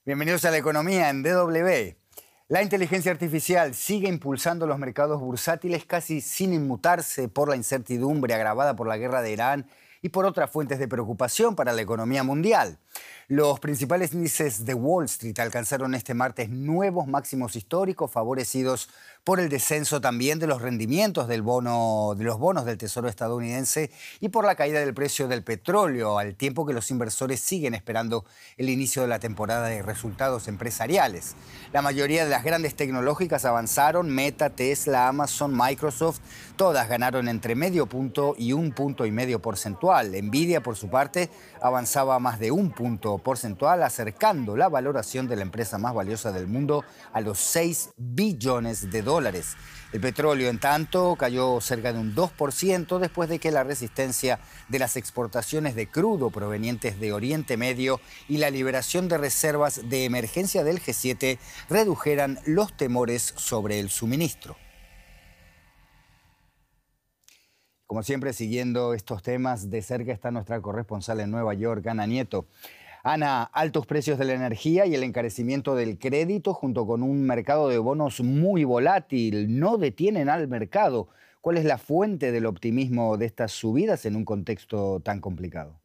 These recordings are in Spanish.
Bienvenidos a la economía en DW. La inteligencia artificial sigue impulsando los mercados bursátiles casi sin inmutarse por la incertidumbre agravada por la guerra de Irán y por otras fuentes de preocupación para la economía mundial. Los principales índices de Wall Street alcanzaron este martes nuevos máximos históricos, favorecidos por el descenso también de los rendimientos de los bonos del Tesoro estadounidense y por la caída del precio del petróleo, al tiempo que los inversores siguen esperando el inicio de la temporada de resultados empresariales. La mayoría de las grandes tecnológicas avanzaron: Meta, Tesla, Amazon, Microsoft, todas ganaron entre medio punto y 1,5 puntos porcentual. Nvidia, por su parte, avanzaba más de 1 punto porcentual, acercando la valoración de la empresa más valiosa del mundo a los 6 billones de dólares. El petróleo, en tanto, cayó cerca de un 2% después de que la resistencia de las exportaciones de crudo provenientes de Oriente Medio y la liberación de reservas de emergencia del G7 redujeran los temores sobre el suministro. Como siempre, siguiendo estos temas de cerca está nuestra corresponsal en Nueva York, Ana Nieto. Ana, altos precios de la energía y el encarecimiento del crédito, junto con un mercado de bonos muy volátil, no detienen al mercado. ¿Cuál es la fuente del optimismo de estas subidas en un contexto tan complicado?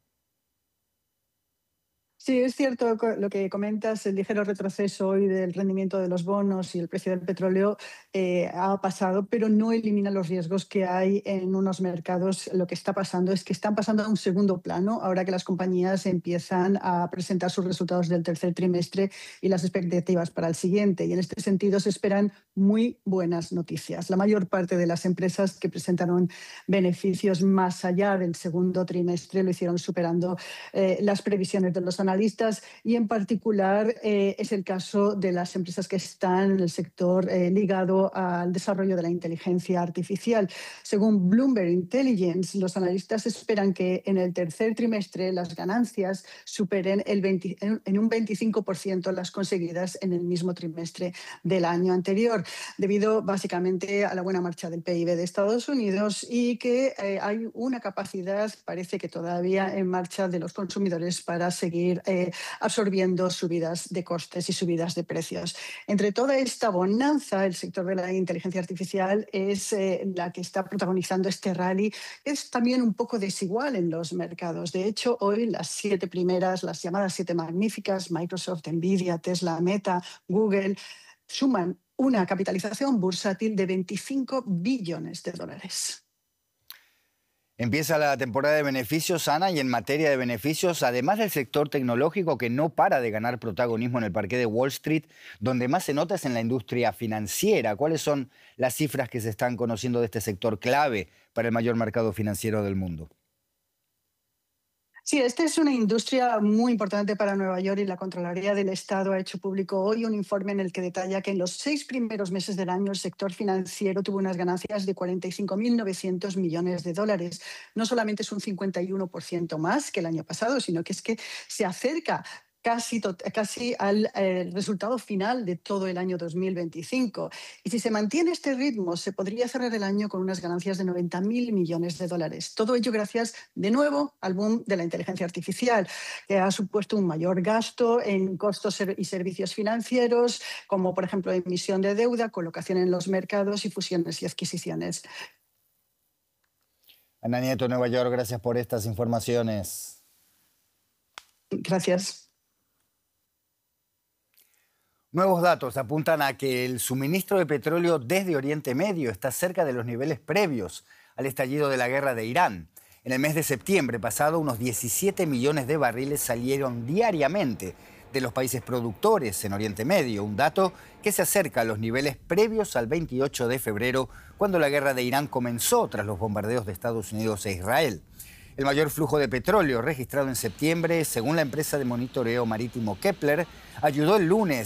Sí, es cierto lo que comentas, el ligero retroceso hoy del rendimiento de los bonos y el precio del petróleo ha pasado, pero no elimina los riesgos que hay en unos mercados. Lo que está pasando es que están pasando a un segundo plano ahora que las compañías empiezan a presentar sus resultados del tercer trimestre y las expectativas para el siguiente. Y en este sentido se esperan muy buenas noticias. La mayor parte de las empresas que presentaron beneficios más allá del segundo trimestre lo hicieron superando las previsiones de los analistas, y en particular es el caso de las empresas que están en el sector ligado al desarrollo de la inteligencia artificial. Según Bloomberg Intelligence, los analistas esperan que en el tercer trimestre las ganancias superen en un 25% las conseguidas en el mismo trimestre del año anterior, debido básicamente a la buena marcha del PIB de Estados Unidos y que hay una capacidad, parece que todavía en marcha, de los consumidores para seguir absorbiendo subidas de costes y subidas de precios. Entre toda esta bonanza, el sector de la inteligencia artificial es la que está protagonizando este rally. Es también un poco desigual en los mercados. De hecho, hoy las 7 primeras, las llamadas 7 magníficas, Microsoft, Nvidia, Tesla, Meta, Google, suman una capitalización bursátil de 25 billones de dólares. Empieza la temporada de beneficios, Ana, y en materia de beneficios, además del sector tecnológico que no para de ganar protagonismo en el parqué de Wall Street, donde más se nota es en la industria financiera. ¿Cuáles son las cifras que se están conociendo de este sector clave para el mayor mercado financiero del mundo? Sí, esta es una industria muy importante para Nueva York y la Contraloría del Estado ha hecho público hoy un informe en el que detalla que en los 6 primeros meses del año el sector financiero tuvo unas ganancias de 45.900 millones de dólares. No solamente es un 51% más que el año pasado, sino que es que se acerca casi al resultado final de todo el año 2025. Y si se mantiene este ritmo, se podría cerrar el año con unas ganancias de 90.000 millones de dólares. Todo ello gracias, de nuevo, al boom de la inteligencia artificial, que ha supuesto un mayor gasto en costos y servicios financieros, como por ejemplo emisión de deuda, colocación en los mercados y fusiones y adquisiciones. Ana Nieto, Nueva York, gracias por estas informaciones. Gracias. Nuevos datos apuntan a que el suministro de petróleo desde Oriente Medio está cerca de los niveles previos al estallido de la guerra de Irán. En el mes de septiembre pasado, unos 17 millones de barriles salieron diariamente de los países productores en Oriente Medio, un dato que se acerca a los niveles previos al 28 de febrero, cuando la guerra de Irán comenzó tras los bombardeos de Estados Unidos e Israel. El mayor flujo de petróleo registrado en septiembre, según la empresa de monitoreo marítimo Kepler, ayudó el lunes